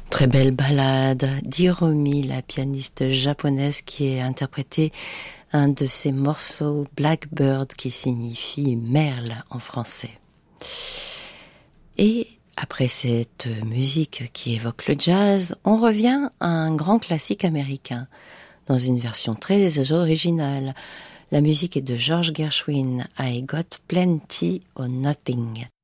Très belle ballade d'Hiromi, la pianiste japonaise qui a interprété un de ses morceaux Blackbird qui signifie merle en français. Et après cette musique qui évoque le jazz, on revient à un grand classique américain dans une version très originale. La musique est de George Gershwin, I Got Plenty or Nothing.